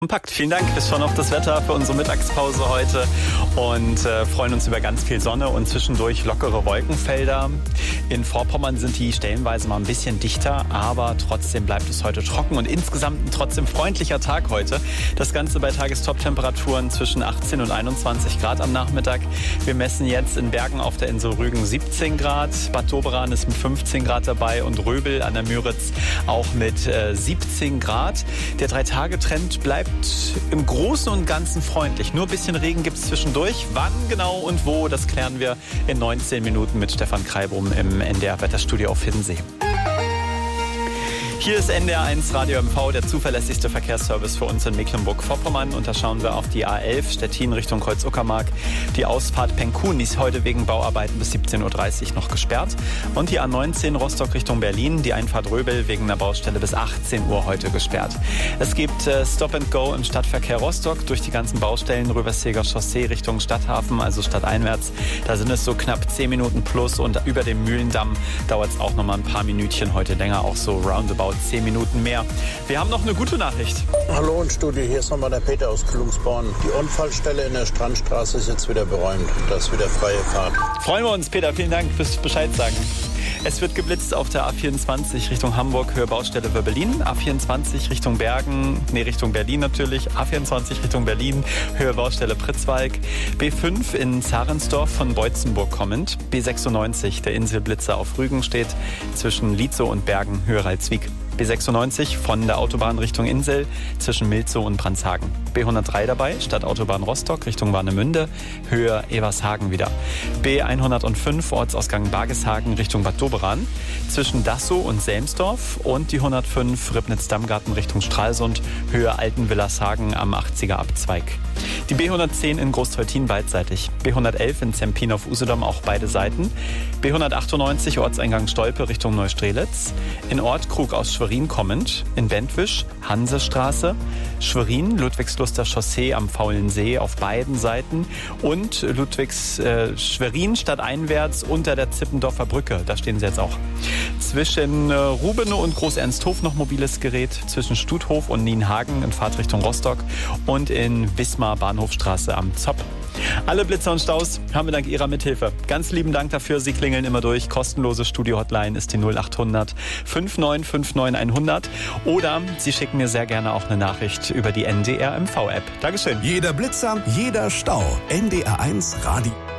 Kompakt. Vielen Dank. Wir schauen auf das Wetter für unsere Mittagspause heute und freuen uns über ganz viel Sonne und zwischendurch lockere Wolkenfelder. In Vorpommern sind die stellenweise mal ein bisschen dichter, aber trotzdem bleibt es heute trocken und insgesamt ein trotzdem freundlicher Tag heute. Das Ganze bei Tagestop-Temperaturen zwischen 18 und 21 Grad am Nachmittag. Wir messen jetzt in Bergen auf der Insel Rügen 17 Grad. Bad Doberan ist mit 15 Grad dabei und Röbel an der Müritz auch mit 17 Grad. Der 3-Tage-Trend bleibt im Großen und Ganzen freundlich. Nur ein bisschen Regen gibt es zwischendurch. Wann genau und wo, das klären wir in 19 Minuten mit Stefan Kreibum im NDR-Wetterstudio auf Hiddensee. Hier ist NDR1 Radio MV, der zuverlässigste Verkehrsservice für uns in Mecklenburg-Vorpommern. Und da schauen wir auf die A11 Stettin Richtung Kreuz-Uckermark. Die Ausfahrt Penkun ist heute wegen Bauarbeiten bis 17.30 Uhr noch gesperrt. Und die A19 Rostock Richtung Berlin, die Einfahrt Röbel wegen einer Baustelle bis 18 Uhr heute gesperrt. Es gibt Stop and Go im Stadtverkehr Rostock durch die ganzen Baustellen. Röverseger Chaussee Richtung Stadthafen, also stadteinwärts. Da sind es so knapp 10 Minuten plus und über dem Mühlendamm dauert es auch noch mal ein paar Minütchen heute länger, auch so roundabout 10 Minuten mehr. Wir haben noch eine gute Nachricht. Hallo und Studio, hier ist nochmal der Peter aus Klungsborn. Die Unfallstelle in der Strandstraße ist jetzt wieder beräumt. Da ist wieder freie Fahrt. Freuen wir uns, Peter. Vielen Dank fürs Bescheid sagen. Es wird geblitzt auf der A24 Richtung Hamburg, Höhe Baustelle Wöbbelin. A24 Richtung Richtung Berlin natürlich. A24 Richtung Berlin, Höhe Baustelle Pritzwalk. B5 in Zarensdorf von Beutzenburg kommend. B96, der Inselblitzer auf Rügen steht zwischen Lietzow und Bergen, Höhe Ralswiek. B96 von der Autobahn Richtung Insel zwischen Milzow und Brandhagen. B103 dabei, Stadtautobahn Rostock Richtung Warnemünde, Höhe Evershagen wieder. B105 Ortsausgang Bargeshagen Richtung Bad Doberan zwischen Dassow und Selmsdorf und die 105 Ribnitz-Dammgarten Richtung Stralsund, Höhe Altenwillershagen am 80er Abzweig. Die B110 in Großteutin beidseitig. B111 in Zempin auf Usedom auch beide Seiten. B198 Ortseingang Stolpe Richtung Neustrelitz. In Ort Krug aus Schwerin kommend. In Bentwisch Hansestraße. Schwerin Ludwigslustrer Chaussee am Faulen See auf beiden Seiten. Und Schwerin stadteinwärts unter der Zippendorfer Brücke. Da stehen sie jetzt auch. Zwischen Rubene und Groß-Ernsthof noch mobiles Gerät. Zwischen Stuthof und Nienhagen in Fahrtrichtung Rostock. Und in Wismar Bahnhofstraße am Zopp. Alle Blitzer und Staus haben wir dank Ihrer Mithilfe. Ganz lieben Dank dafür. Sie klingeln immer durch. Kostenlose Studio-Hotline ist die 0800 5959 100. Oder Sie schicken mir sehr gerne auch eine Nachricht über die NDR MV-App. Dankeschön. Jeder Blitzer, jeder Stau. NDR1 Radio.